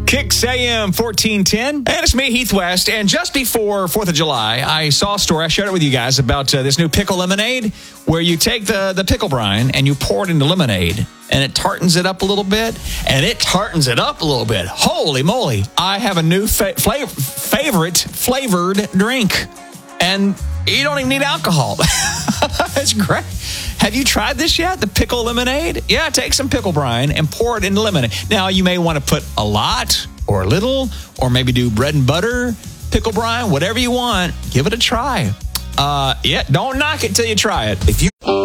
Kicks AM 1410. And it's me, Heath West. And just before 4th of July, I saw a story. I shared it with you guys about this new pickle lemonade where you take the pickle brine and you pour it into lemonade and it tartans it up a little bit. And it tartans it up a little bit. Holy moly. I have a new favorite flavored drink. And you don't even need alcohol. It's great. Have you tried this yet? The pickle lemonade? Yeah, take some pickle brine and pour it into lemonade. Now, you may want to put a lot or a little, or maybe do bread and butter, pickle brine, whatever you want. Give it a try. Don't knock it till you try it. If you